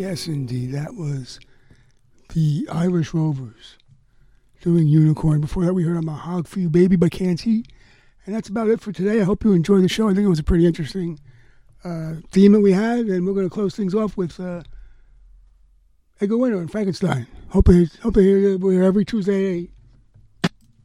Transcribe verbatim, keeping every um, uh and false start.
Yes, indeed. That was the Irish Rovers doing Unicorn. Before that, we heard I'm a Hog for You, Baby by Can't He. And that's about it for today. I hope you enjoyed the show. I think it was a pretty interesting uh, theme that we had. And we're going to close things off with uh, Edgar Winter and Frankenstein. Hope to, hope to hear you. We're every Tuesday at eight.